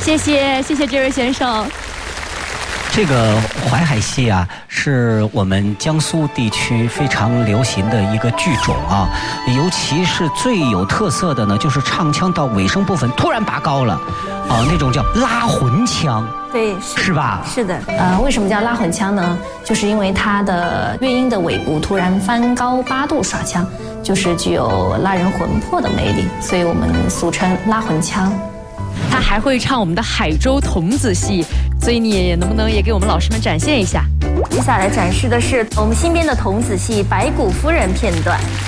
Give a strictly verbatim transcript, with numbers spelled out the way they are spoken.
谢谢谢谢这位选手。 这个淮海戏啊，是我们江苏地区非常流行的一个剧种啊，尤其是最有特色的呢，就是唱腔到尾声部分突然拔高了，啊，那种叫拉魂腔。 对， 是吧？ 是的，呃，为什么叫拉魂腔呢？就是因为它的乐音的尾部突然翻高八度耍腔，就是具有拉人魂魄的魅力，所以我们俗称拉魂腔。 他还会唱我们的海州童子戏，所以你能不能也给我们老师们展现一下？ 接下来展示的是我们新编的童子戏《白骨夫人》片段。